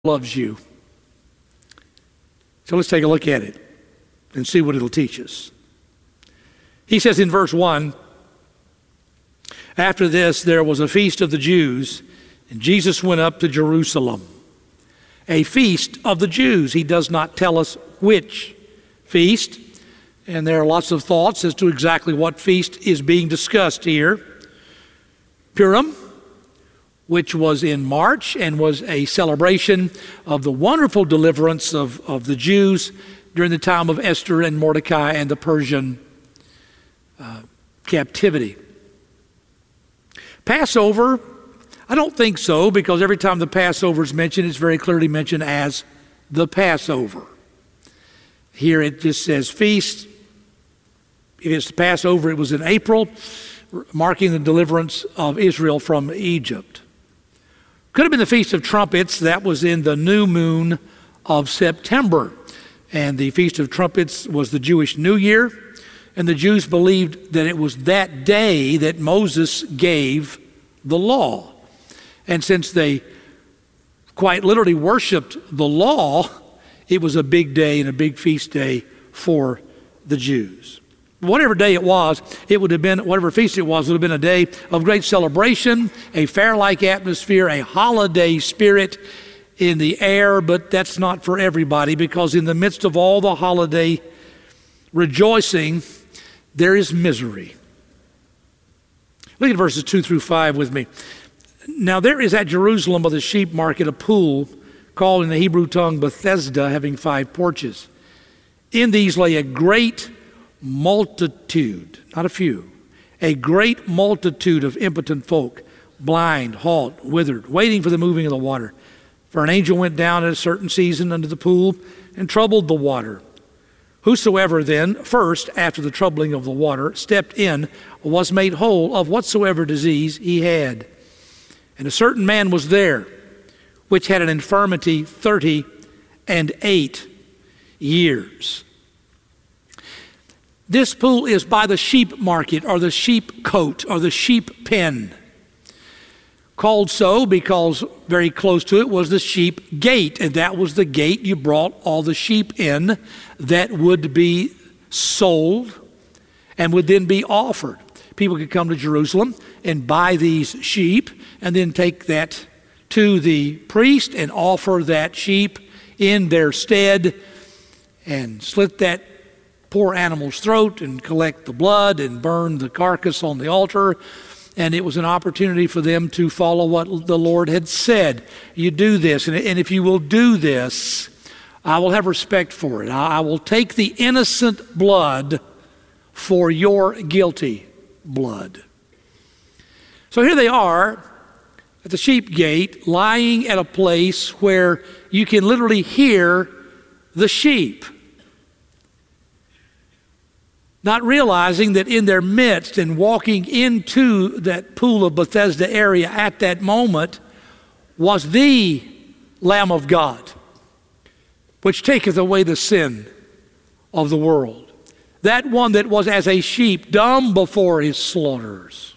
loves you. So let's take a look at it and see what it'll teach us. He says in verse 1, after this there was a feast of the Jews, and Jesus went up to Jerusalem. A feast of the Jews. He does not tell us which feast, and there are lots of thoughts as to exactly what feast is being discussed here. Purim, which was in March and was a celebration of the wonderful deliverance of the Jews during the time of Esther and Mordecai and the Persian captivity. Passover, I don't think so, because every time the Passover is mentioned, it's very clearly mentioned as the Passover. Here it just says feast. If it's the Passover, it was in April, marking the deliverance of Israel from Egypt. Could have been the Feast of Trumpets. That was in the new moon of September. And the Feast of Trumpets was the Jewish New Year. And the Jews believed that it was that day that Moses gave the law. And since they quite literally worshiped the law, it was a big day and a big feast day for the Jews. Whatever day it was, it would have been, whatever feast it was, would have been a day of great celebration, a fair-like atmosphere, a holiday spirit in the air, but that's not for everybody, because in the midst of all the holiday rejoicing, there is misery. Look at verses 2 through 5 with me. Now there is at Jerusalem by the sheep market a pool called in the Hebrew tongue Bethesda, having 5 porches. In these lay a great multitude, not a few, a great multitude of impotent folk, blind, halt, withered, waiting for the moving of the water. For an angel went down at a certain season unto the pool and troubled the water. Whosoever then first, after the troubling of the water, stepped in, was made whole of whatsoever disease he had. And a certain man was there, which had an infirmity 38 years. This pool is by the sheep market, or the sheep cote, or the sheep pen. Called so because very close to it was the sheep gate, and that was the gate you brought all the sheep in that would be sold and would then be offered. People could come to Jerusalem and buy these sheep and then take that to the priest and offer that sheep in their stead and slit that poor animal's throat and collect the blood and burn the carcass on the altar. And it was an opportunity for them to follow what the Lord had said. You do this, and if you will do this, I will have respect for it. I will take the innocent blood for your guilty blood. So here they are at the sheep gate, lying at a place where you can literally hear the sheep, not realizing that in their midst and walking into that pool of Bethesda area at that moment was the Lamb of God, which taketh away the sin of the world. That one that was as a sheep dumb before his slaughterers.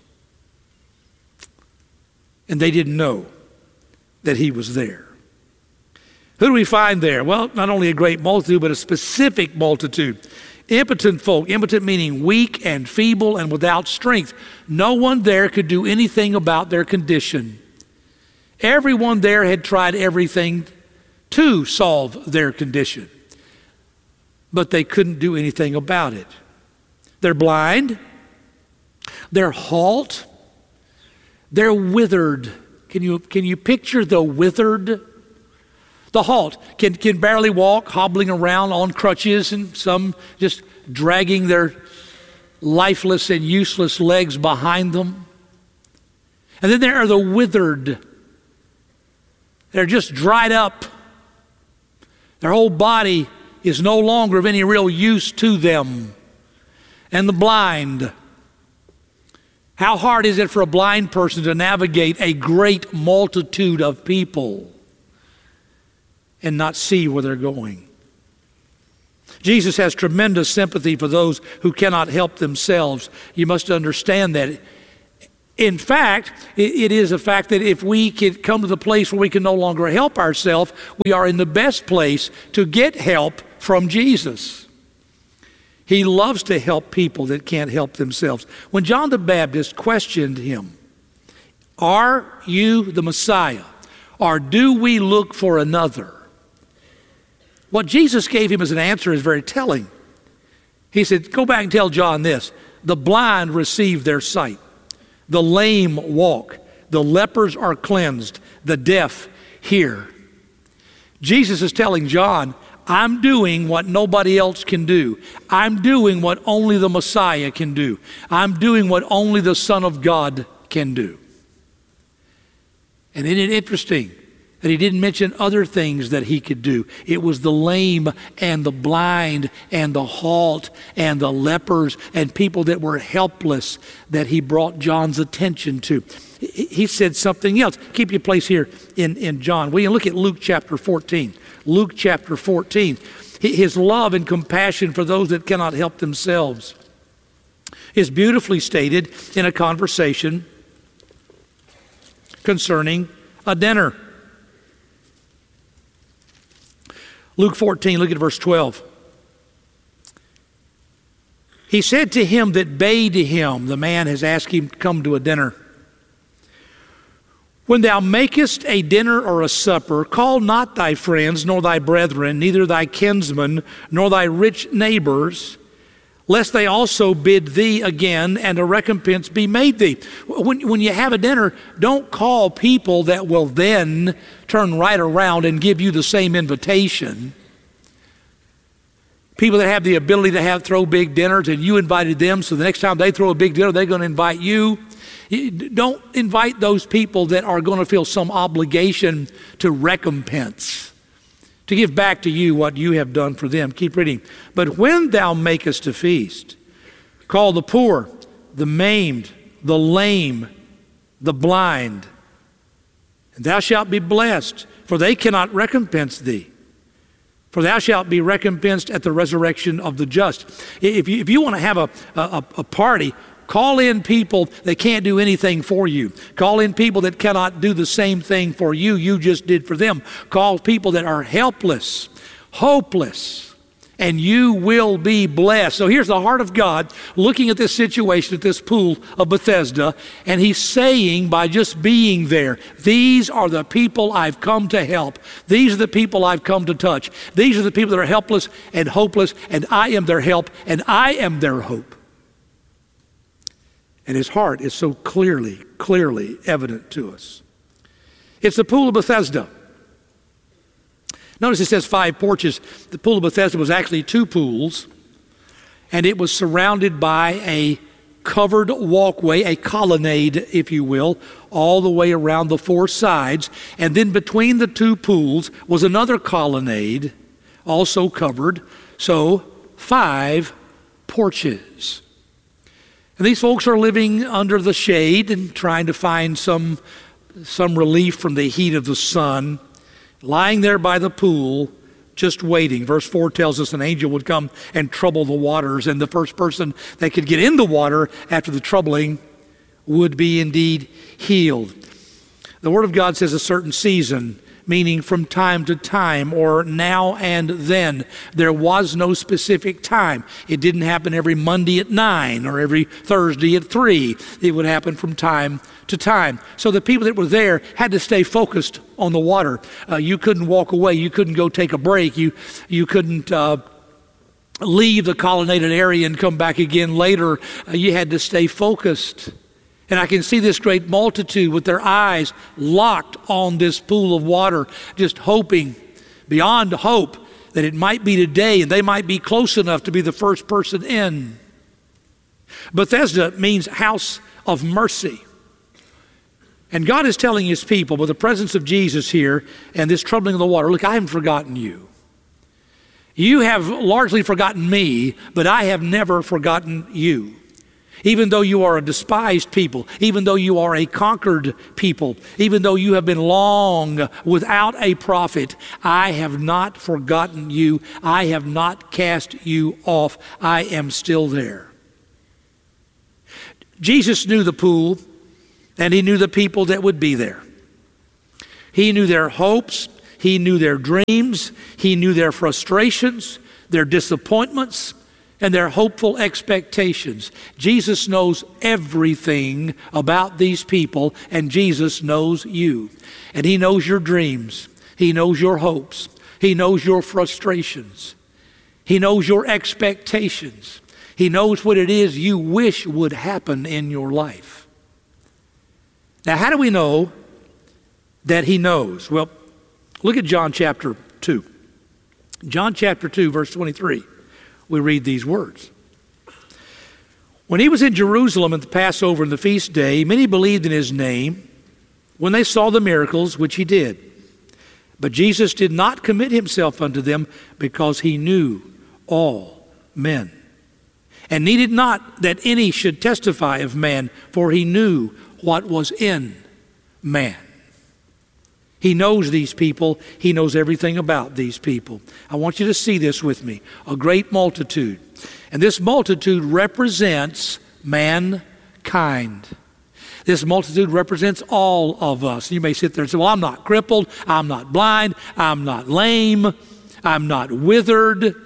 And they didn't know that he was there. Who do we find there? Well, not only a great multitude, but a specific multitude. Impotent folk, impotent meaning weak and feeble and without strength. No one there could do anything about their condition. Everyone there had tried everything to solve their condition, but they couldn't do anything about it. They're blind, they're halt, they're withered. Can you picture the withered? The halt can barely walk, hobbling around on crutches, and some just dragging their lifeless and useless legs behind them. And then there are the withered. They're just dried up. Their whole body is no longer of any real use to them. And the blind. How hard is it for a blind person to navigate a great multitude of people and not see where they're going? Jesus has tremendous sympathy for those who cannot help themselves. You must understand that In fact, it is a fact that if we can come to the place where we can no longer help ourselves, we are in the best place to get help from Jesus. He loves to help people that can't help themselves. When John the Baptist questioned him, "Are you the Messiah, or do we look for another?" What Jesus gave him as an answer is very telling. He said, "Go back and tell John this. The blind receive their sight. The lame walk. The lepers are cleansed. The deaf hear." Jesus is telling John, I'm doing what nobody else can do. I'm doing what only the Messiah can do. I'm doing what only the Son of God can do. And isn't it interesting that he didn't mention other things that he could do? It was the lame and the blind and the halt and the lepers and people that were helpless that he brought John's attention to. He said something else. Keep your place here in John. Will you look at Luke chapter 14? Luke chapter 14. His love and compassion for those that cannot help themselves is beautifully stated in a conversation concerning a dinner. Luke 14, look at verse 12. He said to him that bade him, the man has asked him to come to a dinner, "When thou makest a dinner or a supper, call not thy friends, nor thy brethren, neither thy kinsmen, nor thy rich neighbors, lest they also bid thee again, and a recompense be made thee." When you have a dinner, don't call people that will then turn right around and give you the same invitation. People that have the ability to throw big dinners, and you invited them, so the next time they throw a big dinner, they're going to invite you. Don't invite those people that are going to feel some obligation to recompense, to give back to you what you have done for them. Keep reading. "But when thou makest a feast, call the poor, the maimed, the lame, the blind, and thou shalt be blessed, for they cannot recompense thee. For thou shalt be recompensed at the resurrection of the just." If you want to have a party, call in people that can't do anything for you. Call in people that cannot do the same thing for you you just did for them. Call people that are helpless, hopeless, and you will be blessed. So here's the heart of God looking at this situation at this pool of Bethesda, and he's saying by just being there, these are the people I've come to help. These are the people I've come to touch. These are the people that are helpless and hopeless, and I am their help, and I am their hope. And his heart is so clearly evident to us. It's the pool of Bethesda. Notice it says 5 porches. The pool of Bethesda was actually 2 pools, and it was surrounded by a covered walkway, a colonnade, if you will, all the way around the 4 sides. And then between the 2 pools was another colonnade, also covered. So 5 porches. And these folks are living under the shade and trying to find some relief from the heat of the sun, lying there by the pool, just waiting. Verse 4 tells us an angel would come and trouble the waters, and the first person that could get in the water after the troubling would be indeed healed. The Word of God says a certain season, meaning from time to time or now and then. There was no specific time. It didn't happen every Monday at 9 or every Thursday at 3. It would happen from time to time. So the people that were there had to stay focused on the water. You couldn't walk away. You couldn't go take a break. You couldn't leave the colonnaded area and come back again later. You had to stay focused. And I can see this great multitude with their eyes locked on this pool of water, just hoping beyond hope that it might be today and they might be close enough to be the first person in. Bethesda means house of mercy. And God is telling his people, with the presence of Jesus here and this troubling of the water, look, I haven't forgotten you. You have largely forgotten me, but I have never forgotten you. Even though you are a despised people, even though you are a conquered people, even though you have been long without a prophet, I have not forgotten you. I have not cast you off. I am still there. Jesus knew the pool. And he knew the people that would be there. He knew their hopes. He knew their dreams. He knew their frustrations, their disappointments, and their hopeful expectations. Jesus knows everything about these people, and Jesus knows you. And he knows your dreams. He knows your hopes. He knows your frustrations. He knows your expectations. He knows what it is you wish would happen in your life. Now, how do we know that he knows? Well, look at John chapter 2. John chapter 2, verse 23. We read these words. When he was in Jerusalem at the Passover and the feast day, many believed in his name when they saw the miracles which he did. But Jesus did not commit himself unto them, because he knew all men, and needed not that any should testify of man, for he knew what was in man. He knows these people. He knows everything about these people. I want you to see this with me. A great multitude. And this multitude represents mankind. This multitude represents all of us. You may sit there and say, well, I'm not crippled. I'm not blind. I'm not lame. I'm not withered.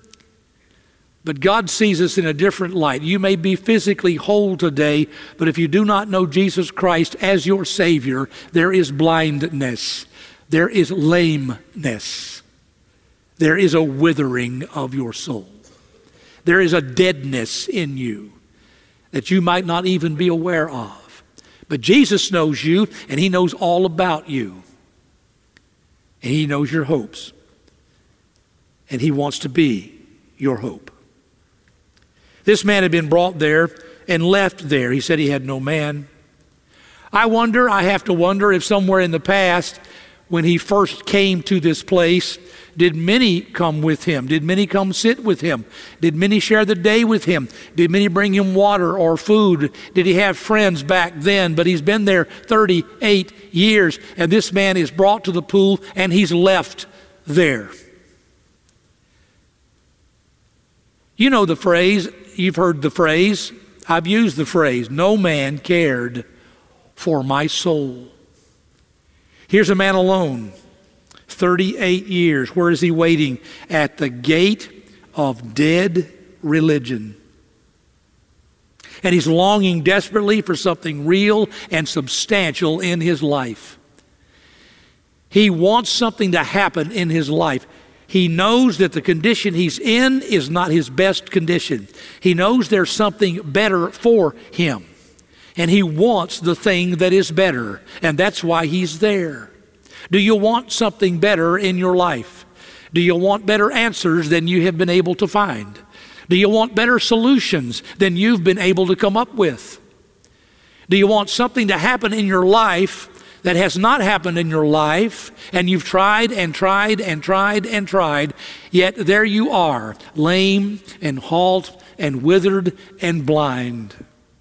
But God sees us in a different light. You may be physically whole today, but if you do not know Jesus Christ as your Savior, there is blindness. There is lameness. There is a withering of your soul. There is a deadness in you that you might not even be aware of. But Jesus knows you, and he knows all about you. And he knows your hopes. And he wants to be your hope. This man had been brought there and left there. He said he had no man. I have to wonder if somewhere in the past, when he first came to this place, did many come with him? Did many come sit with him? Did many share the day with him? Did many bring him water or food? Did he have friends back then? But he's been there 38 years, and this man is brought to the pool, and he's left there. You know the phrase, you've heard the phrase, I've used the phrase, no man cared for my soul. Here's a man alone, 38 years. Where is he waiting? At the gate of dead religion. And he's longing desperately for something real and substantial in his life. He wants something to happen in his life. He knows that the condition he's in is not his best condition. He knows there's something better for him. And he wants the thing that is better. And that's why he's there. Do you want something better in your life? Do you want better answers than you have been able to find? Do you want better solutions than you've been able to come up with? Do you want something to happen in your life that has not happened in your life, and you've tried and tried and tried and tried, yet there you are, lame and halt and withered and blind?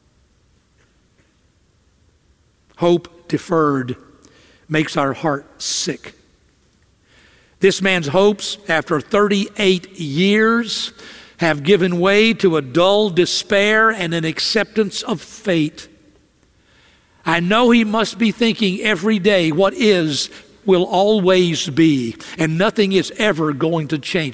Hope deferred makes our heart sick. This man's hopes, after 38 years, have given way to a dull despair and an acceptance of fate. I know he must be thinking every day, what is will always be, and nothing is ever going to change.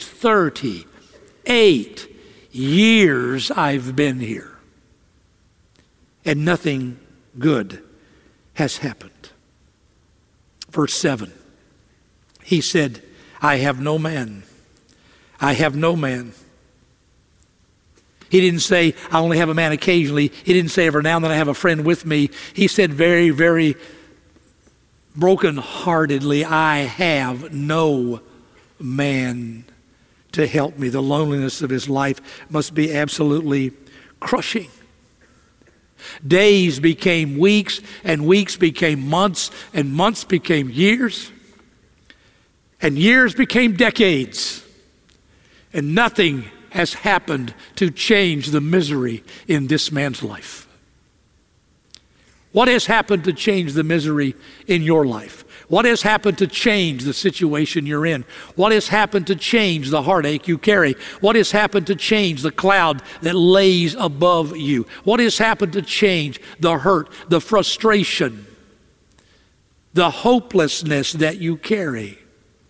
38 years I've been here, and nothing good has happened. Verse 7, he said, I have no man. I have no man. He didn't say, I only have a man occasionally. He didn't say, every now and then I have a friend with me. He said very, very brokenheartedly, I have no man to help me. The loneliness of his life must be absolutely crushing. Days became weeks, and weeks became months, and months became years, and years became decades, and nothing has happened to change the misery in this man's life. What has happened to change the misery in your life? What has happened to change the situation you're in? What has happened to change the heartache you carry? What has happened to change the cloud that lays above you? What has happened to change the hurt, the frustration, the hopelessness that you carry?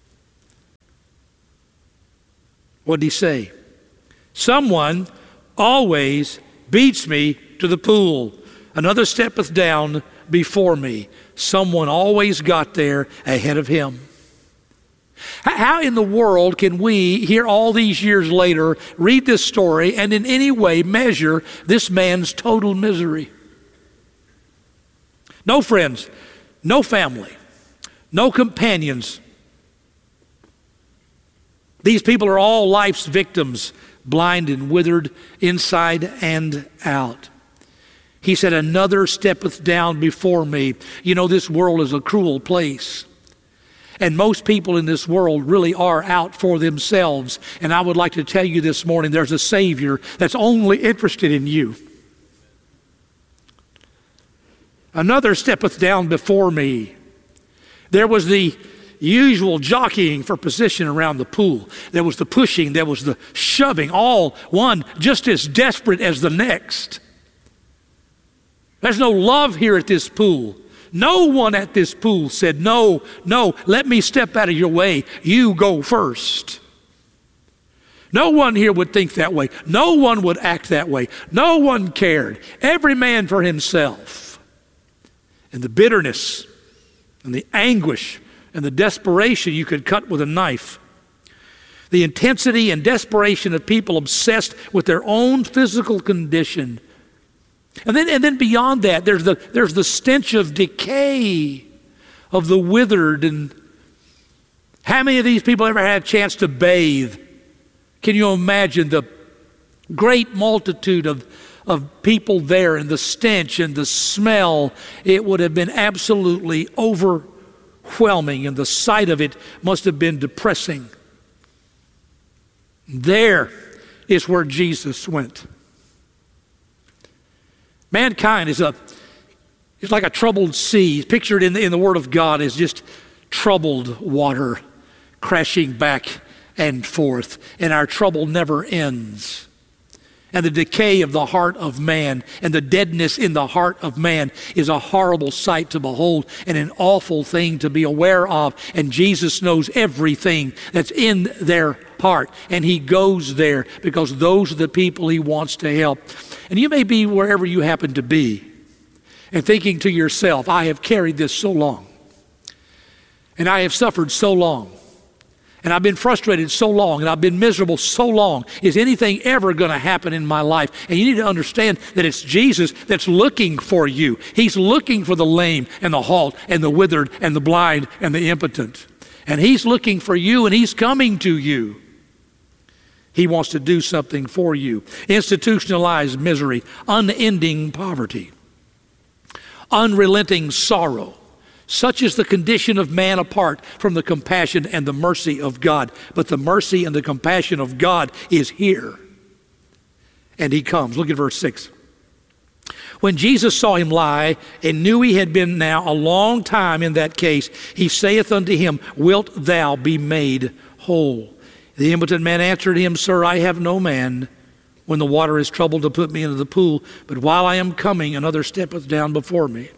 What did he say? Someone always beats me to the pool. Another steppeth down before me. Someone always got there ahead of him. How in the world can we, here all these years later, read this story and in any way measure this man's total misery? No friends, no family, no companions. These people are all life's victims, blind and withered inside and out. He said, another steppeth down before me. You know, this world is a cruel place. And most people in this world really are out for themselves. And I would like to tell you this morning, there's a Savior that's only interested in you. Another steppeth down before me. There was the usual jockeying for position around the pool. There was the pushing, there was the shoving, all one just as desperate as the next. There's no love here at this pool. No one at this pool said, no, let me step out of your way. You go first. No one here would think that way. No one would act that way. No one cared. Every man for himself. And the bitterness and the anguish and the desperation you could cut with a knife. The intensity and desperation of people obsessed with their own physical condition. And then beyond that, there's the stench of decay of the withered. And how many of these people ever had a chance to bathe? Can you imagine the great multitude of people there and the stench and the smell? It would have been absolutely overwhelming, and the sight of it must have been depressing. There is where Jesus went. Mankind is like a troubled sea. Pictured in the Word of God as just troubled water crashing back and forth, and our trouble never ends. And the decay of the heart of man and the deadness in the heart of man is a horrible sight to behold and an awful thing to be aware of. And Jesus knows everything that's in their heart. And he goes there because those are the people he wants to help. And you may be wherever you happen to be and thinking to yourself, I have carried this so long. And I have suffered so long. And I've been frustrated so long, and I've been miserable so long. Is anything ever going to happen in my life? And you need to understand that it's Jesus that's looking for you. He's looking for the lame and the halt and the withered and the blind and the impotent. And he's looking for you, and he's coming to you. He wants to do something for you. Institutionalized misery, unending poverty, unrelenting sorrow. Such is the condition of man apart from the compassion and the mercy of God. But the mercy and the compassion of God is here. And he comes. Look at verse 6. When Jesus saw him lie and knew he had been now a long time in that case, he saith unto him, Wilt thou be made whole? The impotent man answered him, Sir, I have no man when the water is troubled to put me into the pool, but while I am coming, another steppeth down before me.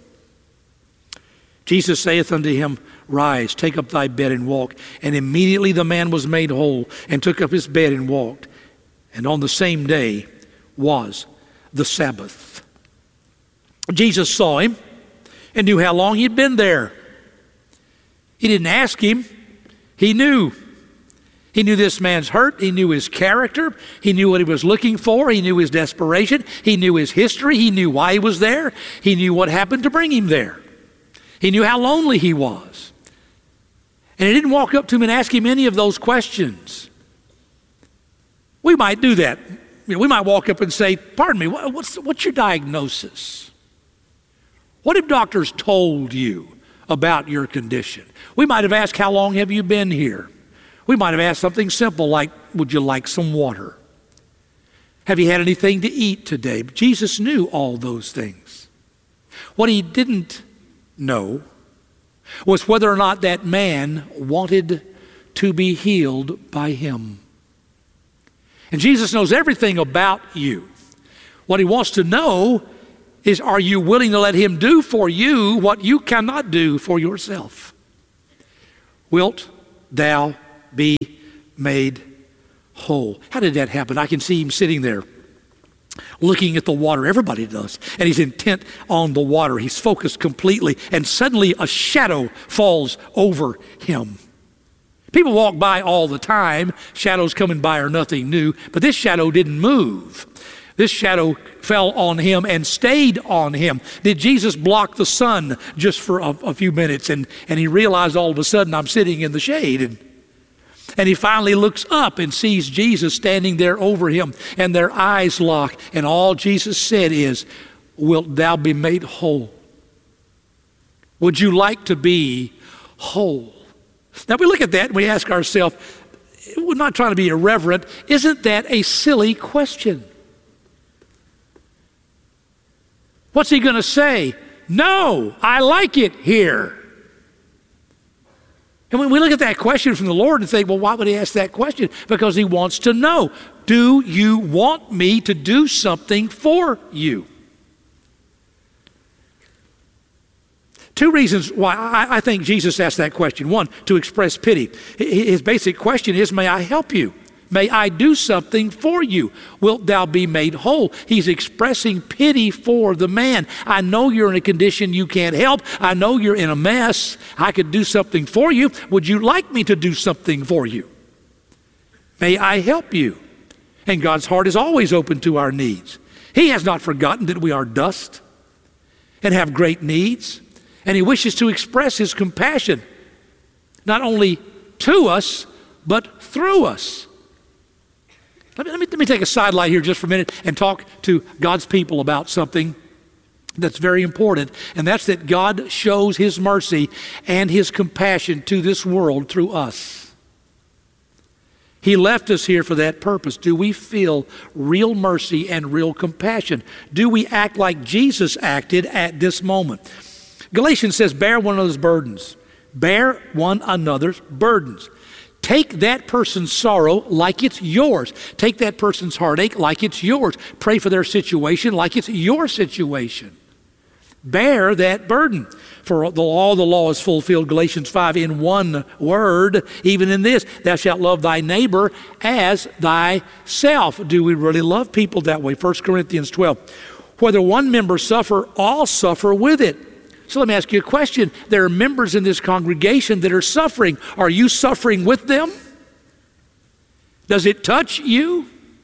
Jesus saith unto him, Rise, take up thy bed and walk. And immediately the man was made whole, and took up his bed and walked. And on the same day was the Sabbath. Jesus saw him and knew how long he'd been there. He didn't ask him. He knew. He knew this man's hurt. He knew his character. He knew what he was looking for. He knew his desperation. He knew his history. He knew why he was there. He knew what happened to bring him there. He knew how lonely he was. And he didn't walk up to him and ask him any of those questions. We might do that. We might walk up and say, pardon me, what's your diagnosis? What have doctors told you about your condition? We might have asked, how long have you been here? We might have asked something simple like, would you like some water? Have you had anything to eat today? But Jesus knew all those things. What he didn't know was whether or not that man wanted to be healed by him. And Jesus knows everything about you. What he wants to know is, are you willing to let him do for you what you cannot do for yourself? Wilt thou be made whole? How did that happen? I can see him sitting there looking at the water. Everybody does. And he's intent on the water. He's focused completely. And suddenly a shadow falls over him. People walk by all the time. Shadows coming by are nothing new. But this shadow didn't move. This shadow fell on him and stayed on him. Did Jesus block the sun just for a few minutes? And he realized all of a sudden, I'm sitting in the shade. And he finally looks up and sees Jesus standing there over him. And their eyes lock. And all Jesus said is, wilt thou be made whole? Would you like to be whole? Now we look at that and we ask ourselves, we're not trying to be irreverent, isn't that a silly question? What's he going to say? No, I like it here. And when we look at that question from the Lord and think, well, why would he ask that question? Because he wants to know, do you want me to do something for you? Two reasons why I think Jesus asked that question. One, to express pity. His basic question is, may I help you? May I do something for you? Wilt thou be made whole? He's expressing pity for the man. I know you're in a condition you can't help. I know you're in a mess. I could do something for you. Would you like me to do something for you? May I help you? And God's heart is always open to our needs. He has not forgotten that we are dust and have great needs. And he wishes to express his compassion, not only to us, but through us. Let me take a sidelight here just for a minute and talk to God's people about something that's very important, and that's that God shows his mercy and his compassion to this world through us. He left us here for that purpose. Do we feel real mercy and real compassion? Do we act like Jesus acted at this moment? Galatians says, bear one another's burdens. Bear one another's burdens. Take that person's sorrow like it's yours. Take that person's heartache like it's yours. Pray for their situation like it's your situation. Bear that burden. For all the law is fulfilled, Galatians 5, in one word, even in this, thou shalt love thy neighbor as thyself. Do we really love people that way? 1 Corinthians 12. Whether one member suffer, all suffer with it. So let me ask you a question. There are members in this congregation that are suffering. Are you suffering with them? Does it touch you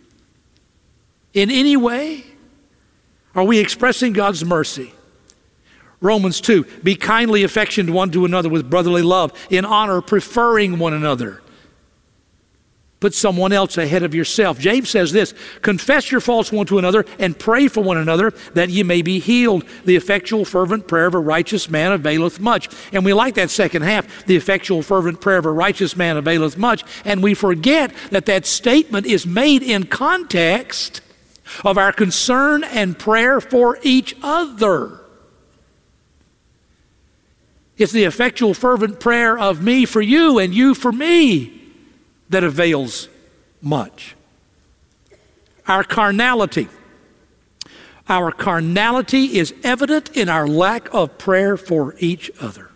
in any way? Are we expressing God's mercy? Romans 2, be kindly affectioned one to another with brotherly love, in honor, preferring one another. Put someone else ahead of yourself. James says this, confess your faults one to another and pray for one another that ye may be healed. The effectual fervent prayer of a righteous man availeth much. And we like that second half, the effectual fervent prayer of a righteous man availeth much. And we forget that that statement is made in context of our concern and prayer for each other. It's the effectual fervent prayer of me for you and you for me that avails much. Our carnality is evident in our lack of prayer for each other.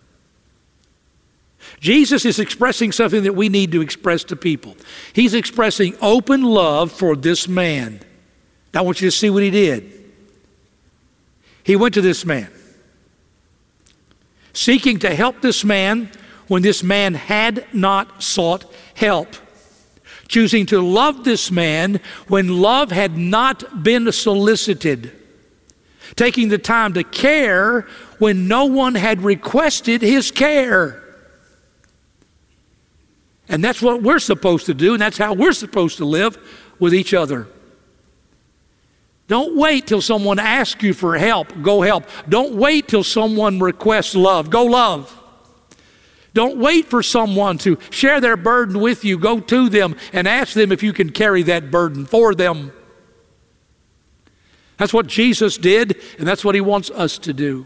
Jesus is expressing something that we need to express to people. He's expressing open love for this man. Now I want you to see what he did. He went to this man, seeking to help this man when this man had not sought help. Choosing to love this man when love had not been solicited. Taking the time to care when no one had requested his care. And that's what we're supposed to do, and that's how we're supposed to live with each other. Don't wait till someone asks you for help. Go help. Don't wait till someone requests love. Go love. Don't wait for someone to share their burden with you. Go to them and ask them if you can carry that burden for them. That's what Jesus did, and that's what he wants us to do.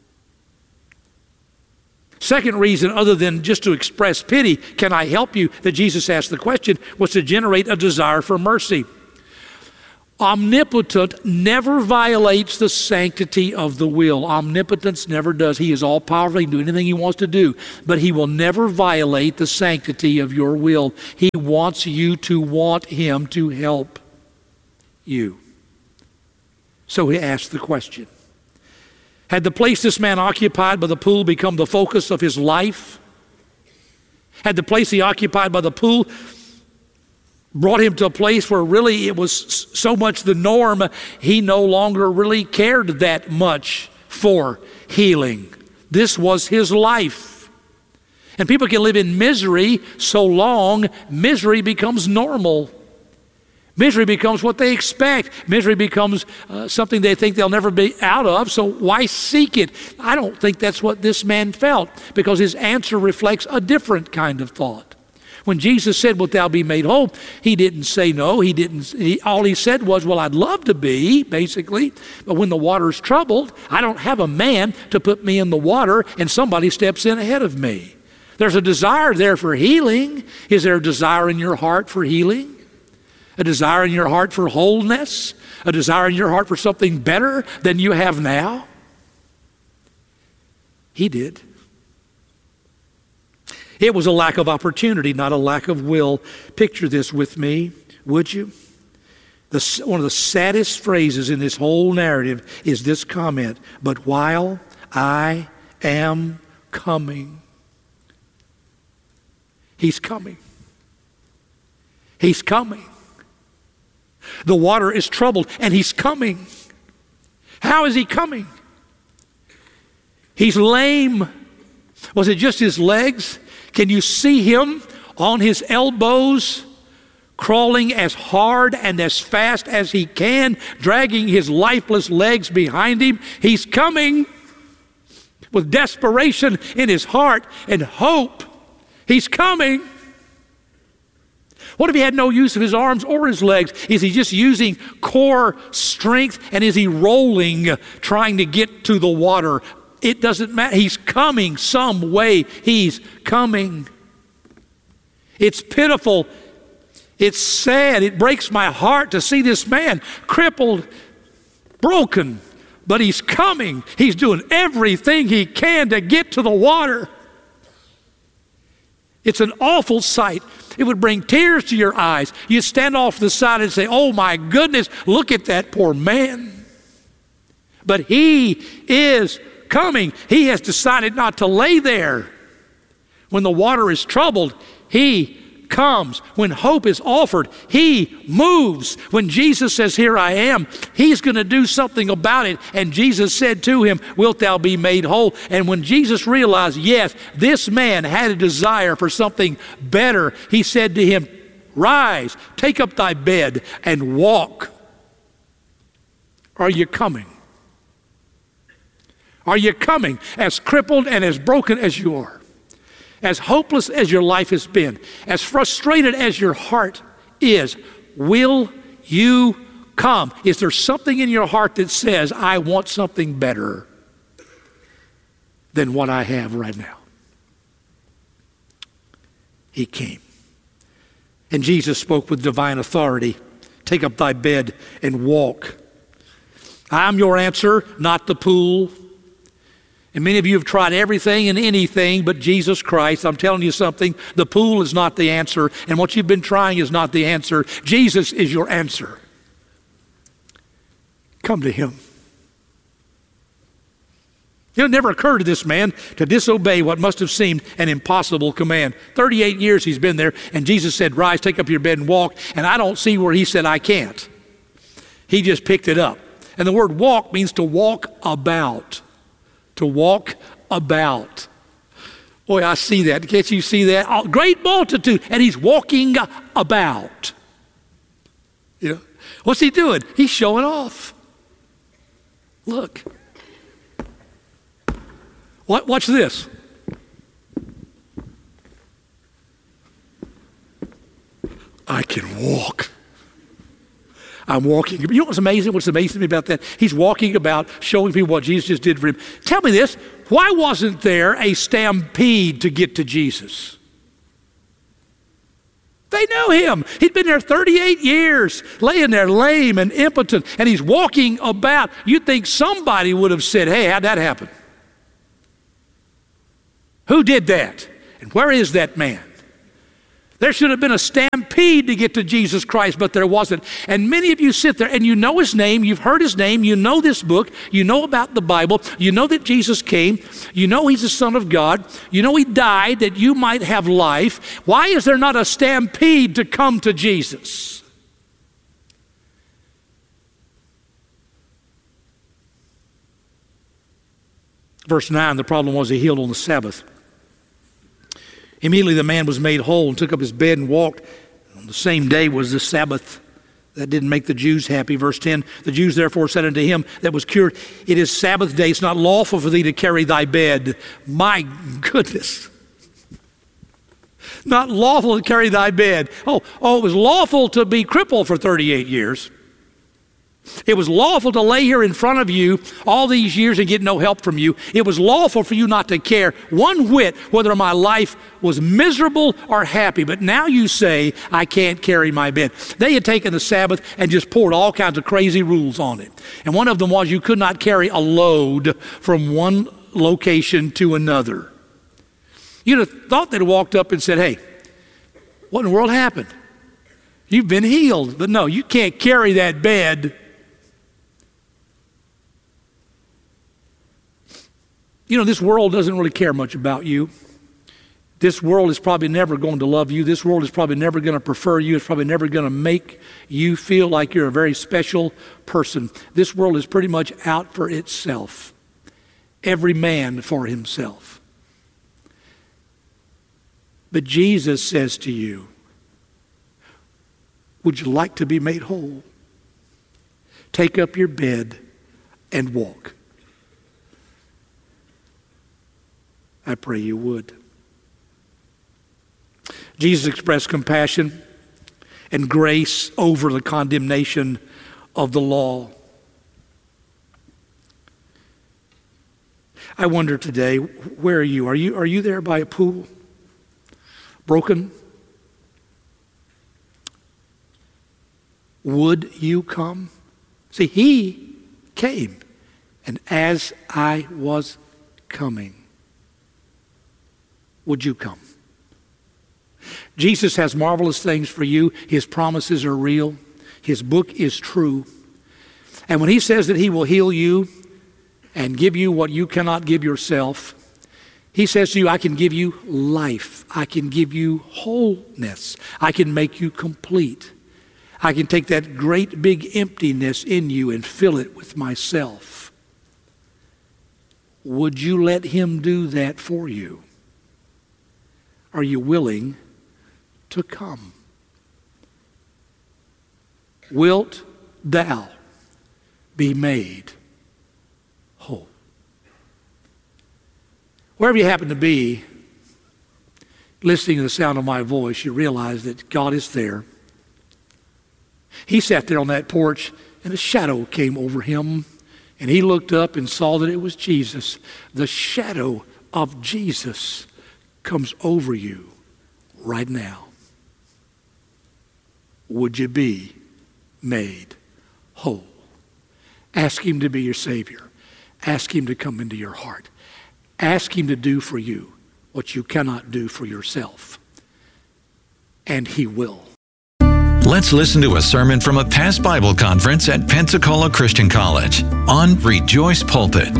Second reason, other than just to express pity, can I help you, that Jesus asked the question, was to generate a desire for mercy. Omnipotent never violates the sanctity of the will. Omnipotence never does. He is all-powerful. He can do anything he wants to do. But he will never violate the sanctity of your will. He wants you to want him to help you. So he asked the question. Had the place this man occupied by the pool become the focus of his life? Had the place he occupied by the pool brought him to a place where really it was so much the norm, he no longer really cared that much for healing? This was his life. And people can live in misery so long, misery becomes normal. Misery becomes what they expect. Misery becomes something they think they'll never be out of, so why seek it? I don't think that's what this man felt, because his answer reflects a different kind of thought. When Jesus said, "Wilt thou be made whole?" he didn't say no. All he said was, "Well, I'd love to be," basically, but when the water's troubled, I don't have a man to put me in the water and somebody steps in ahead of me. There's a desire there for healing. Is there a desire in your heart for healing? A desire in your heart for wholeness? A desire in your heart for something better than you have now? He did. It was a lack of opportunity, not a lack of will. Picture this with me, would you? One of the saddest phrases in this whole narrative is this comment, "But while I am coming." He's coming. He's coming. The water is troubled, and he's coming. How is he coming? He's lame. Was it just his legs? Can you see him on his elbows, crawling as hard and as fast as he can, dragging his lifeless legs behind him? He's coming with desperation in his heart and hope. He's coming. What if he had no use of his arms or his legs? Is he just using core strength, and is he rolling, trying to get to the water? It doesn't matter. He's coming some way. He's coming. It's pitiful. It's sad. It breaks my heart to see this man crippled, broken, but he's coming. He's doing everything he can to get to the water. It's an awful sight. It would bring tears to your eyes. You stand off to the side and say, "Oh my goodness, look at that poor man." But he is coming. He has decided not to lay there. When the water is troubled, he comes. When hope is offered, he moves. When Jesus says, "Here I am," he's going to do something about it. And Jesus said to him, "Wilt thou be made whole?" And when Jesus realized, yes, this man had a desire for something better, he said to him, "Rise, take up thy bed and walk." Are you coming? Are you coming? As crippled and as broken as you are, as hopeless as your life has been, as frustrated as your heart is, will you come? Is there something in your heart that says, "I want something better than what I have right now"? He came. And Jesus spoke with divine authority. "Take up thy bed and walk." I'm your answer, not the pool. And many of you have tried everything and anything but Jesus Christ. I'm telling you something, the pool is not the answer, and what you've been trying is not the answer. Jesus is your answer. Come to him. It never occurred to this man to disobey what must have seemed an impossible command. 38 years he's been there, and Jesus said, "Rise, take up your bed and walk." And I don't see where he said, "I can't." He just picked it up. And the word walk means to walk about. To walk about. Boy, I see that. Can't you see that? Oh, great multitude. And he's walking about. You know, what's he doing? He's showing off. Look. Watch this. I can walk. I'm walking. You know what's amazing? What's amazing to me about that? He's walking about showing people what Jesus just did for him. Tell me this, why wasn't there a stampede to get to Jesus? They knew him. He'd been there 38 years, laying there lame and impotent, and he's walking about. You'd think somebody would have said, hey, how'd that happen? Who did that? And where is that man? There should have been a stampede to get to Jesus Christ, but there wasn't. And many of you sit there and you know his name, you've heard his name, you know this book, you know about the Bible, you know that Jesus came, you know he's the Son of God, you know he died that you might have life. Why is there not a stampede to come to Jesus? Verse 9, the problem was he healed on the Sabbath. Immediately the man was made whole and took up his bed and walked. On the same day was the Sabbath. That didn't make the Jews happy. Verse 10, the Jews therefore said unto him that was cured, it is Sabbath day, it's not lawful for thee to carry thy bed. My goodness. Not lawful to carry thy bed. Oh, it was lawful to be crippled for 38 years. It was lawful to lay here in front of you all these years and get no help from you. It was lawful for you not to care one whit whether my life was miserable or happy. But now you say, I can't carry my bed. They had taken the Sabbath and just poured all kinds of crazy rules on it. And one of them was you could not carry a load from one location to another. You'd have thought they'd walked up and said, hey, what in the world happened? You've been healed. But no, you can't carry that bed. You know, this world doesn't really care much about you. This world is probably never going to love you. This world is probably never going to prefer you. It's probably never going to make you feel like you're a very special person. This world is pretty much out for itself. Every man for himself. But Jesus says to you, would you like to be made whole? Take up your bed and walk. I pray you would. Jesus expressed compassion and grace over the condemnation of the law. I wonder today, where are you? Are you there by a pool? Broken? Would you come? See, he came, and as I was coming, would you come? Jesus has marvelous things for you. His promises are real. His book is true. And when he says that he will heal you and give you what you cannot give yourself, he says to you, I can give you life. I can give you wholeness. I can make you complete. I can take that great big emptiness in you and fill it with myself. Would you let him do that for you? Are you willing to come? Wilt thou be made whole? Wherever you happen to be, listening to the sound of my voice, you realize that God is there. He sat there on that porch and a shadow came over him and he looked up and saw that it was Jesus. The shadow of Jesus comes over you right now. Would you be made whole? Ask him to be your Savior. Ask him to come into your heart. Ask him to do for you what you cannot do for yourself. And he will. Let's listen to a sermon from a past Bible conference at Pensacola Christian College on Rejoice Pulpit.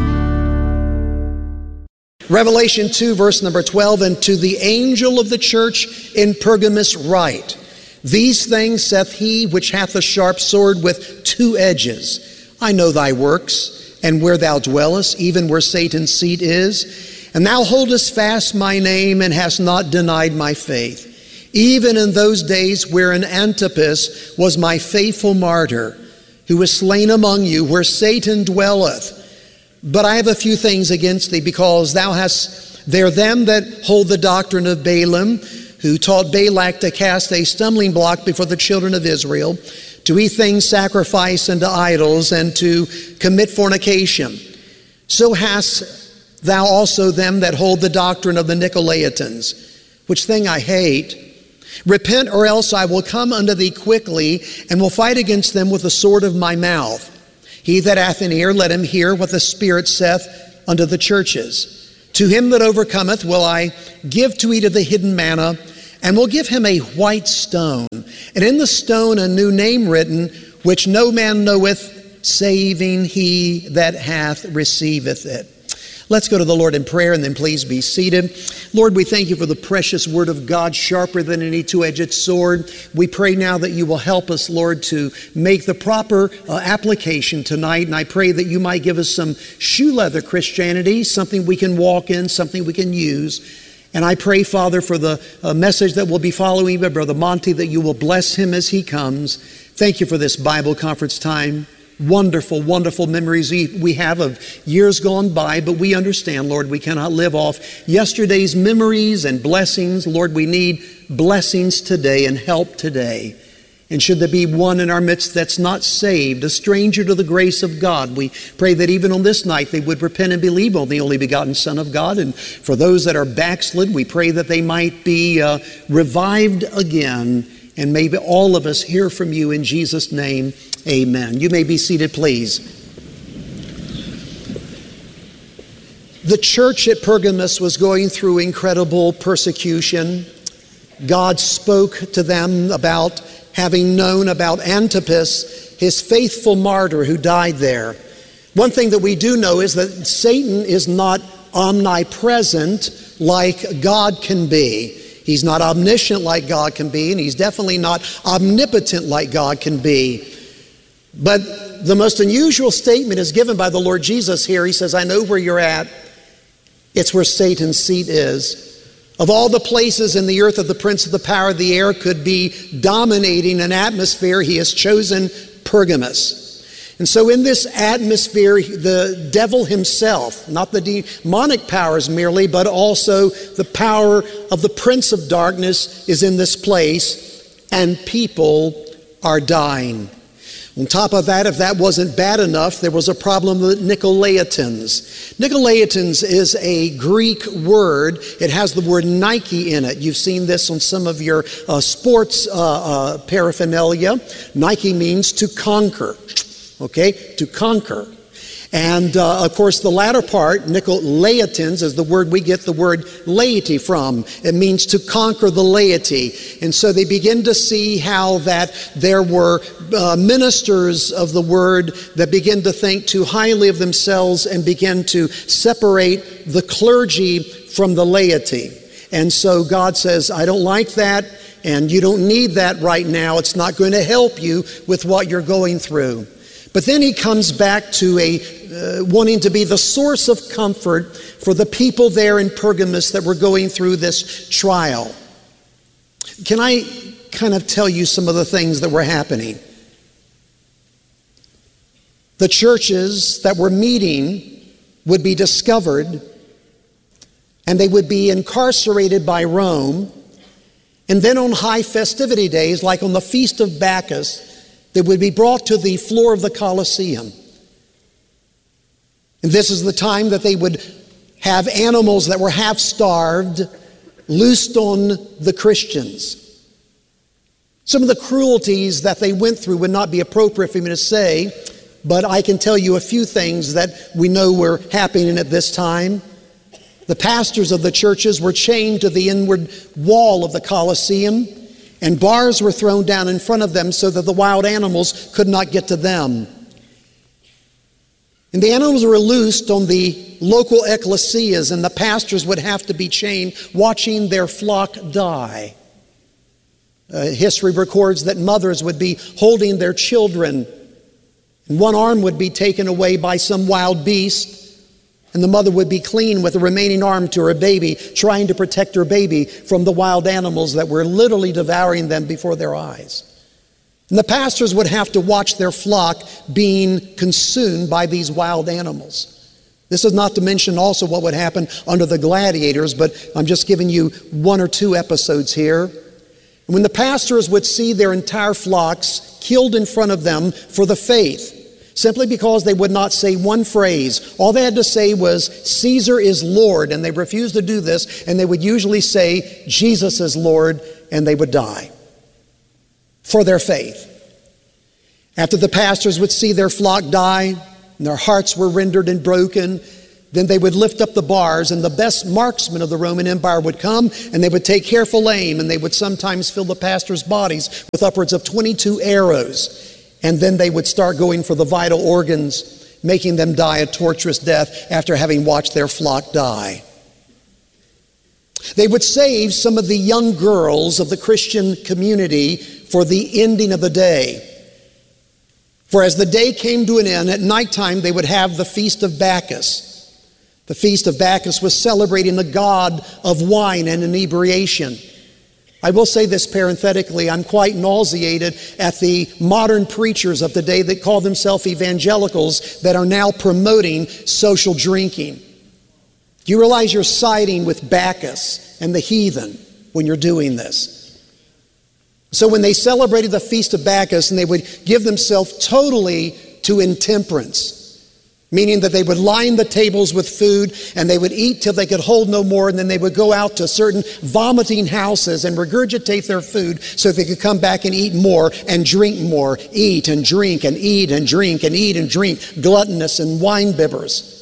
Revelation 2, verse number 12, and to the angel of the church in Pergamos write, these things saith he which hath a sharp sword with two edges. I know thy works, and where thou dwellest, even where Satan's seat is. And thou holdest fast my name, and hast not denied my faith. Even in those days wherein Antipas was my faithful martyr, who was slain among you, where Satan dwelleth. But I have a few things against thee, because thou hast there them that hold the doctrine of Balaam, who taught Balak to cast a stumbling block before the children of Israel, to eat things sacrificed unto idols, and to commit fornication. So hast thou also them that hold the doctrine of the Nicolaitans, which thing I hate. Repent, or else I will come unto thee quickly, and will fight against them with the sword of my mouth. He that hath an ear, let him hear what the Spirit saith unto the churches. To him that overcometh will I give to eat of the hidden manna, and will give him a white stone, and in the stone a new name written, which no man knoweth, saving he that hath receiveth it. Let's go to the Lord in prayer, and then please be seated. Lord, we thank you for the precious word of God, sharper than any two-edged sword. We pray now that you will help us, Lord, to make the proper application tonight. And I pray that you might give us some shoe leather Christianity, something we can walk in, something we can use. And I pray, Father, for the message that will be following by Brother Monty, that you will bless him as he comes. Thank you for this Bible conference time. Wonderful, wonderful memories we have of years gone by, but we understand, Lord, we cannot live off yesterday's memories and blessings. Lord, we need blessings today and help today. And should there be one in our midst that's not saved, a stranger to the grace of God, we pray that even on this night they would repent and believe on the only begotten Son of God. And for those that are backslid, we pray that they might be revived again. And maybe all of us hear from you in Jesus' name. Amen. You may be seated, please. The church at Pergamos was going through incredible persecution. God spoke to them about having known about Antipas, his faithful martyr who died there. One thing that we do know is that Satan is not omnipresent like God can be. He's not omniscient like God can be, and he's definitely not omnipotent like God can be. But the most unusual statement is given by the Lord Jesus here. He says, I know where you're at. It's where Satan's seat is. Of all the places in the earth that the prince of the power of the air could be dominating an atmosphere, he has chosen Pergamos. And so in this atmosphere, the devil himself, not the demonic powers merely, but also the power of the prince of darkness is in this place, and people are dying. On top of that, if that wasn't bad enough, there was a problem with Nicolaitans. Nicolaitans is a Greek word. It has the word Nike in it. You've seen this on some of your sports paraphernalia. Nike means to conquer. Okay, to conquer. And of course, the latter part, Nicolaitans, is the word we get the word laity from. It means to conquer the laity. And so they begin to see how that there were ministers of the word that begin to think too highly of themselves and begin to separate the clergy from the laity. And so God says, I don't like that, and you don't need that right now. It's not going to help you with what you're going through. But then he comes back to wanting to be the source of comfort for the people there in Pergamos that were going through this trial. Can I kind of tell you some of the things that were happening? The churches that were meeting would be discovered, and they would be incarcerated by Rome. And then on high festivity days, like on the Feast of Bacchus, they would be brought to the floor of the Colosseum. And this is the time that they would have animals that were half-starved loosed on the Christians. Some of the cruelties that they went through would not be appropriate for me to say, but I can tell you a few things that we know were happening at this time. The pastors of the churches were chained to the inward wall of the Colosseum, and bars were thrown down in front of them so that the wild animals could not get to them. And the animals were loosed on the local ecclesias, and the pastors would have to be chained, watching their flock die. History records that mothers would be holding their children, and one arm would be taken away by some wild beast, and the mother would be clinging with the remaining arm to her baby, trying to protect her baby from the wild animals that were literally devouring them before their eyes. And the pastors would have to watch their flock being consumed by these wild animals. This is not to mention also what would happen under the gladiators, but I'm just giving you one or two episodes here. And when the pastors would see their entire flocks killed in front of them for the faith, simply because they would not say one phrase. All they had to say was, Caesar is Lord, and they refused to do this, and they would usually say, Jesus is Lord, and they would die for their faith. After the pastors would see their flock die, and their hearts were rendered and broken, then they would lift up the bars, and the best marksmen of the Roman Empire would come, and they would take careful aim, and they would sometimes fill the pastors' bodies with upwards of 22 arrows. And then they would start going for the vital organs, making them die a torturous death after having watched their flock die. They would save some of the young girls of the Christian community for the ending of the day. For as the day came to an end, at nighttime they would have the Feast of Bacchus. The Feast of Bacchus was celebrating the god of wine and inebriation. I will say this parenthetically, I'm quite nauseated at the modern preachers of today that call themselves evangelicals that are now promoting social drinking. Do you realize you're siding with Bacchus and the heathen when you're doing this? So when they celebrated the Feast of Bacchus, and they would give themselves totally to intemperance, meaning that they would line the tables with food and they would eat till they could hold no more, and then they would go out to certain vomiting houses and regurgitate their food so they could come back and eat more and drink more, eat and drink and eat and drink and eat and drink, gluttonous and wine bibbers.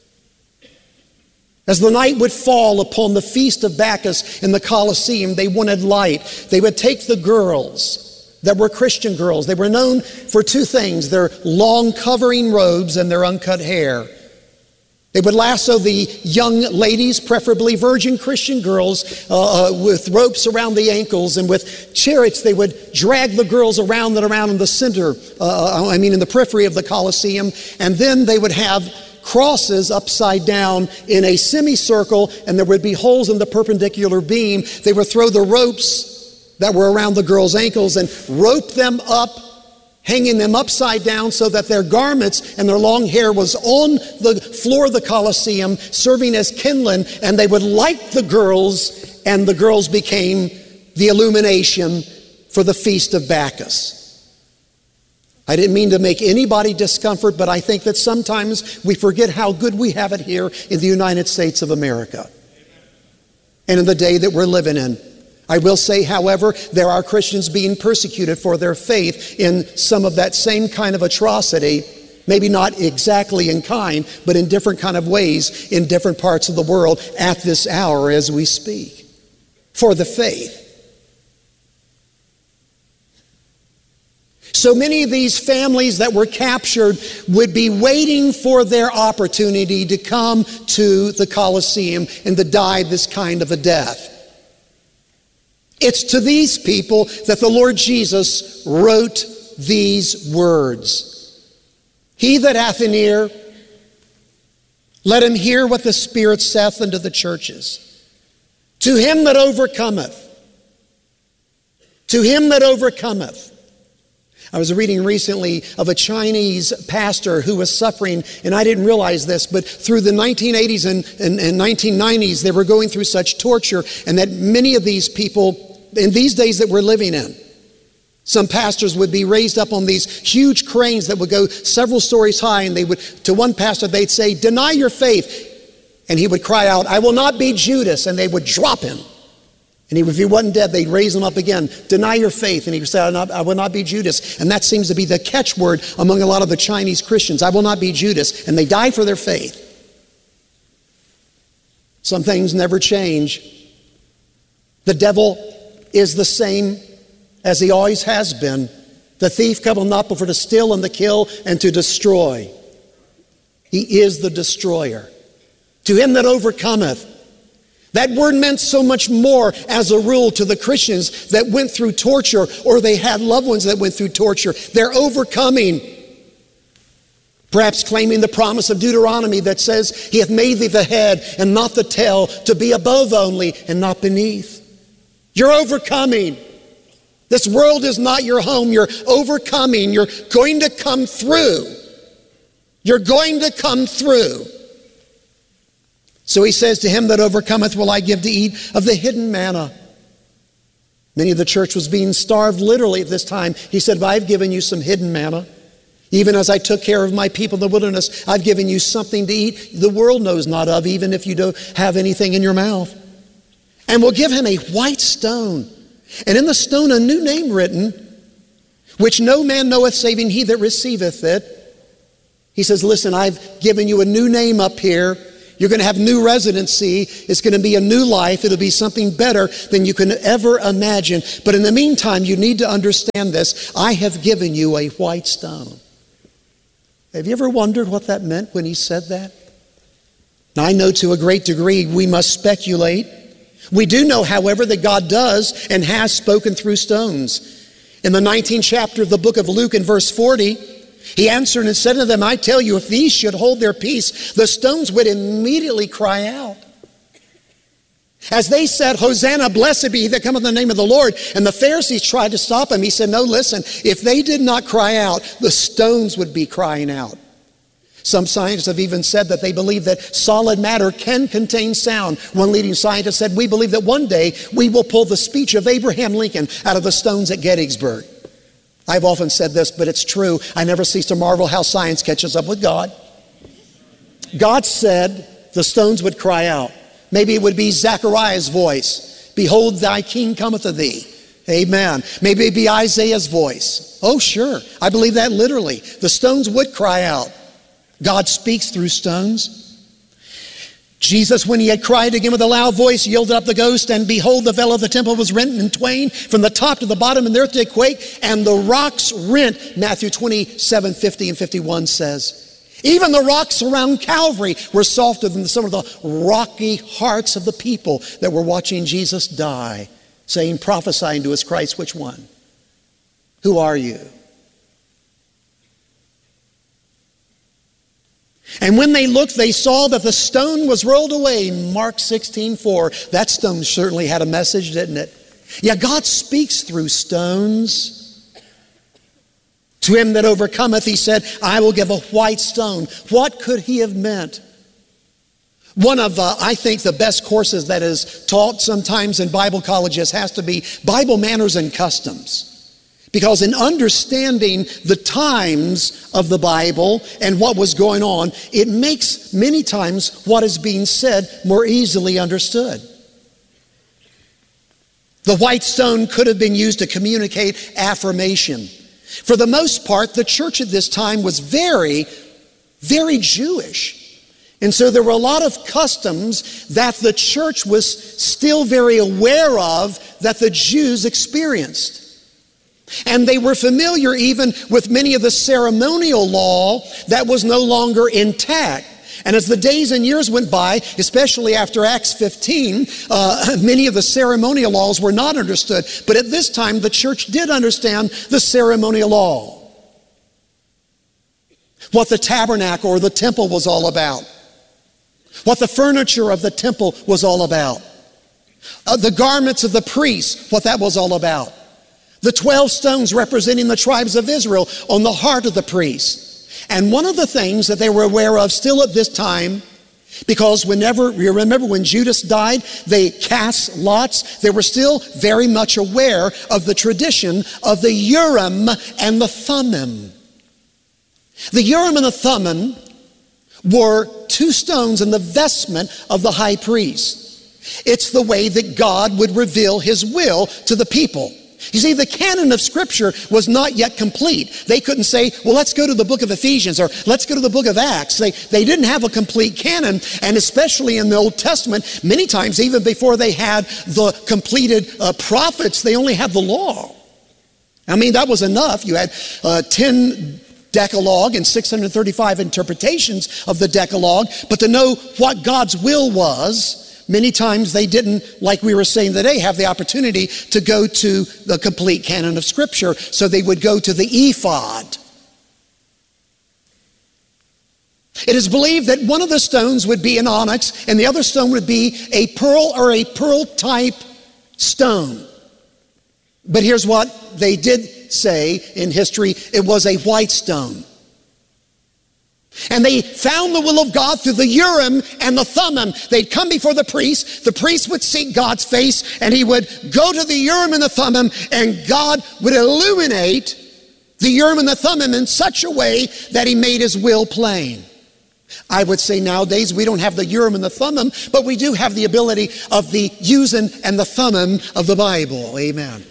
As the night would fall upon the Feast of Bacchus in the Colosseum, they wanted light. They would take the girls that were Christian girls. They were known for two things: their long covering robes and their uncut hair. They would lasso the young ladies, preferably virgin Christian girls, with ropes around the ankles, and with chariots they would drag the girls around and around in the center, in the periphery of the Colosseum, and then they would have crosses upside down in a semicircle, and there would be holes in the perpendicular beam. They would throw the ropes that were around the girls' ankles and rope them up, hanging them upside down so that their garments and their long hair was on the floor of the Colosseum, serving as kindling, and they would light the girls, and the girls became the illumination for the Feast of Bacchus. I didn't mean to make anybody discomfort, but I think that sometimes we forget how good we have it here in the United States of America and in the day that we're living in. I will say, however, there are Christians being persecuted for their faith in some of that same kind of atrocity, maybe not exactly in kind, but in different kind of ways in different parts of the world at this hour as we speak, for the faith. So many of these families that were captured would be waiting for their opportunity to come to the Colosseum and to die this kind of a death. It's to these people that the Lord Jesus wrote these words. He that hath an ear, let him hear what the Spirit saith unto the churches. To him that overcometh, to him that overcometh. I was reading recently of a Chinese pastor who was suffering, and I didn't realize this, but through the 1980s and 1990s, they were going through such torture, and that many of these people, in these days that we're living in, some pastors would be raised up on these huge cranes that would go several stories high, and they would, to one pastor, they'd say, "Deny your faith." And he would cry out, "I will not be Judas," and they would drop him. And if he wasn't dead, they'd raise him up again. "Deny your faith." And he would say, "I will not be Judas." And that seems to be the catchword among a lot of the Chinese Christians. I will not be Judas. And they die for their faith. Some things never change. The devil is the same as he always has been. The thief cometh not but for to steal and to kill and to destroy. He is the destroyer. To him that overcometh. That word meant so much more as a rule to the Christians that went through torture, or they had loved ones that went through torture. They're overcoming. Perhaps claiming the promise of Deuteronomy that says, "He hath made thee the head and not the tail, to be above only and not beneath." You're overcoming. This world is not your home. You're overcoming. You're going to come through. You're going to come through. So he says, "To him that overcometh will I give to eat of the hidden manna." Many of the church was being starved literally at this time. He said, "But I've given you some hidden manna. Even as I took care of my people in the wilderness, I've given you something to eat the world knows not of, even if you don't have anything in your mouth. And will give him a white stone, and in the stone a new name written, which no man knoweth saving he that receiveth it." He says, listen, I've given you a new name up here. You're going to have new residency. It's going to be a new life. It'll be something better than you can ever imagine. But in the meantime, you need to understand this. I have given you a white stone. Have you ever wondered what that meant when he said that? Now, I know to a great degree we must speculate. We do know, however, that God does and has spoken through stones. In the 19th chapter of the book of Luke in verse 40, he answered and said to them, "I tell you, if these should hold their peace, the stones would immediately cry out." As they said, "Hosanna, blessed be he that cometh in the name of the Lord," and the Pharisees tried to stop him, he said, "No, listen, if they did not cry out, the stones would be crying out." Some scientists have even said that they believe that solid matter can contain sound. One leading scientist said, "We believe that one day we will pull the speech of Abraham Lincoln out of the stones at Gettysburg." I've often said this, but it's true. I never cease to marvel how science catches up with God. God said the stones would cry out. Maybe it would be Zechariah's voice. "Behold, thy king cometh to thee." Amen. Maybe it'd be Isaiah's voice. Oh, sure. I believe that literally. The stones would cry out. God speaks through stones. Jesus, when he had cried again with a loud voice, yielded up the ghost, and behold, the veil of the temple was rent in twain from the top to the bottom, and the earth did quake, and the rocks rent. Matthew 27:50 and 51 says. Even the rocks around Calvary were softer than some of the rocky hearts of the people that were watching Jesus die, saying, prophesying to us, "Christ, which one? Who are you?" And when they looked, they saw that the stone was rolled away. Mark 16:4. That stone certainly had a message, didn't it? Yeah, God speaks through stones. To him that overcometh, he said, "I will give a white stone." What could he have meant? One of, I think, the best courses that is taught sometimes in Bible colleges has to be Bible manners and customs. Because in understanding the times of the Bible and what was going on, it makes many times what is being said more easily understood. The white stone could have been used to communicate affirmation. For the most part, the church at this time was very, very Jewish. And so there were a lot of customs that the church was still very aware of that the Jews experienced. And they were familiar even with many of the ceremonial law that was no longer intact. And as the days and years went by, especially after Acts 15, many of the ceremonial laws were not understood. But at this time, the church did understand the ceremonial law. What the tabernacle or the temple was all about. What the furniture of the temple was all about. The garments of the priests, what that was all about. The 12 stones representing the tribes of Israel on the heart of the priests. And one of the things that they were aware of still at this time, because whenever, you remember when Judas died, they cast lots, they were still very much aware of the tradition of the Urim and the Thummim. The Urim and the Thummim were two stones in the vestment of the high priest. It's the way that God would reveal his will to the people. You see, the canon of Scripture was not yet complete. They couldn't say, well, let's go to the book of Ephesians or let's go to the book of Acts. They didn't have a complete canon, and especially in the Old Testament, many times even before they had the completed prophets, they only had the law. I mean, that was enough. You had 10 Decalogue and 635 interpretations of the Decalogue, but to know what God's will was, many times they didn't, like we were saying today, have the opportunity to go to the complete canon of Scripture, so they would go to the ephod. It is believed that one of the stones would be an onyx and the other stone would be a pearl or a pearl type stone. But here's what they did say in history: it was a white stone. And they found the will of God through the Urim and the Thummim. They'd come before the priest. The priest would seek God's face, and he would go to the Urim and the Thummim, and God would illuminate the Urim and the Thummim in such a way that he made his will plain. I would say nowadays we don't have the Urim and the Thummim, but we do have the ability of the Urim and the Thummim of the Bible. Amen.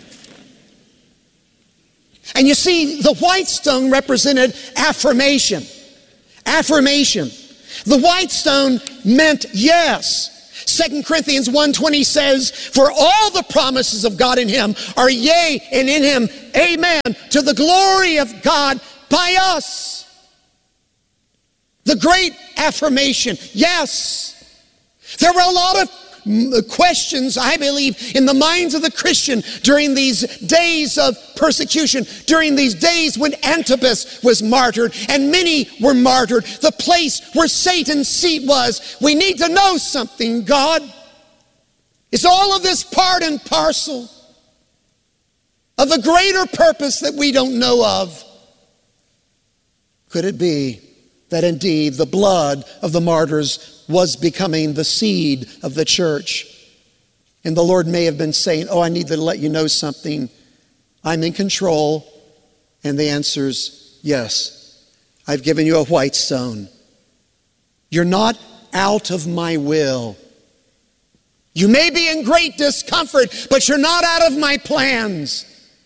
And you see, the white stone represented affirmation. Affirmation. The white stone meant yes. 2 Corinthians 1:20 says, for all the promises of God in him are yea, and in him amen, to the glory of God by us. The great affirmation, yes. There were a lot of questions, I believe, in the minds of the Christian during these days of persecution, during these days when Antipas was martyred and many were martyred, the place where Satan's seat was. We need to know something, God. Is all of this part and parcel of a greater purpose that we don't know of? Could it be that indeed the blood of the martyrs was becoming the seed of the church? And the Lord may have been saying, oh, I need to let you know something. I'm in control. And the answer's yes. I've given you a white stone. You're not out of my will. You may be in great discomfort, but you're not out of my plans.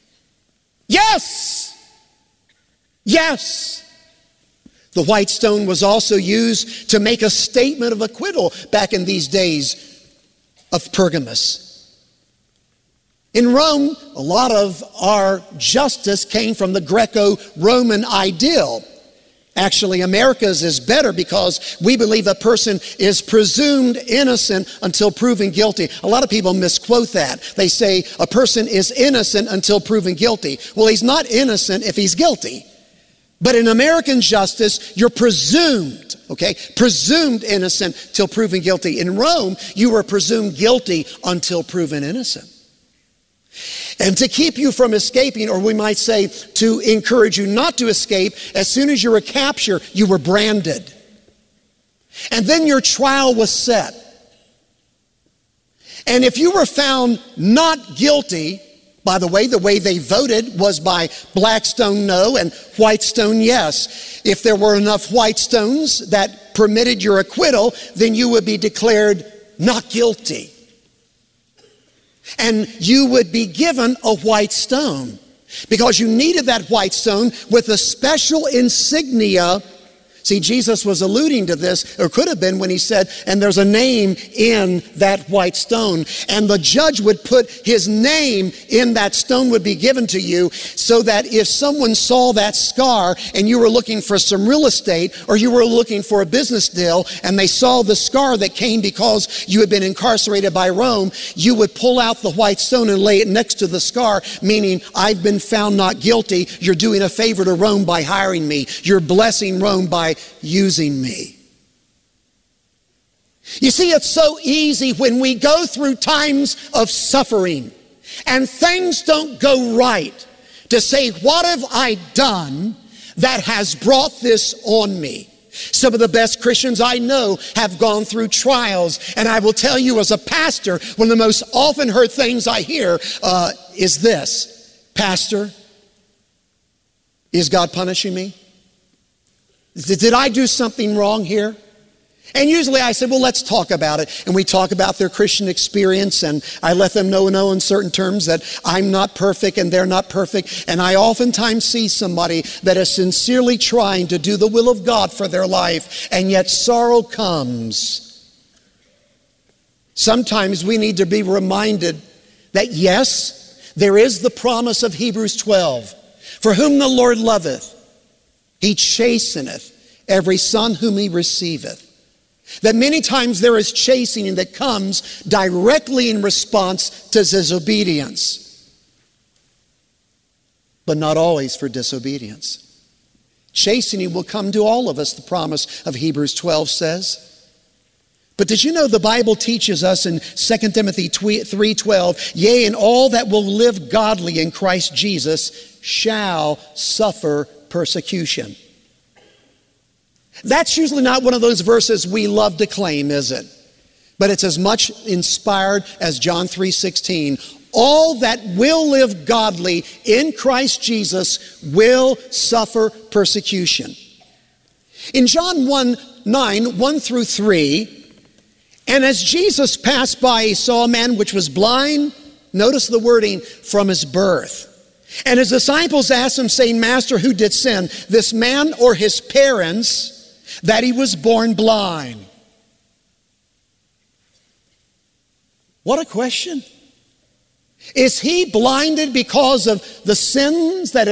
Yes. Yes. The white stone was also used to make a statement of acquittal back in these days of Pergamus. In Rome, a lot of our justice came from the Greco-Roman ideal. Actually, America's is better because we believe a person is presumed innocent until proven guilty. A lot of people misquote that. They say a person is innocent until proven guilty. Well, he's not innocent if he's guilty. But in American justice, you're presumed, presumed innocent till proven guilty. In Rome, you were presumed guilty until proven innocent. And to keep you from escaping, or we might say to encourage you not to escape, as soon as you were captured, you were branded. And then your trial was set. And if you were found not guilty, by the way they voted was by black stone no and white stone yes. If there were enough white stones that permitted your acquittal, then you would be declared not guilty. And you would be given a white stone because you needed that white stone with a special insignia. See, Jesus was alluding to this, or could have been, when he said, and there's a name in that white stone. And the judge would put his name in that stone, would be given to you, so that if someone saw that scar and you were looking for some real estate or you were looking for a business deal and they saw the scar that came because you had been incarcerated by Rome, you would pull out the white stone and lay it next to the scar, meaning I've been found not guilty. You're doing a favor to Rome by hiring me. You're blessing Rome by using me. You see, it's so easy when we go through times of suffering and things don't go right to say, what have I done that has brought this on me? Some of the best Christians I know have gone through trials, and I will tell you as a pastor, one of the most often heard things I hear is this: Pastor, is God punishing me? Did I do something wrong here? And usually I say, well, let's talk about it. And we talk about their Christian experience, and I let them know in certain terms that I'm not perfect and they're not perfect. And I oftentimes see somebody that is sincerely trying to do the will of God for their life, and yet sorrow comes. Sometimes we need to be reminded that yes, there is the promise of Hebrews 12. For whom the Lord loveth, he chasteneth every son whom he receiveth. That many times there is chastening that comes directly in response to disobedience, but not always for disobedience. Chastening will come to all of us, the promise of Hebrews 12 says. But did you know the Bible teaches us in 2 Timothy 3:12, yea, and all that will live godly in Christ Jesus shall suffer persecution. That's usually not one of those verses we love to claim, is it? But it's as much inspired as John 3:16. All that will live godly in Christ Jesus will suffer persecution. In John 1:9, 1 through 3, and as Jesus passed by, he saw a man which was blind, notice the wording, from his birth. And his disciples asked him, saying, Master, who did sin, this man or his parents, that he was born blind? What a question. Is he blinded because of the sins that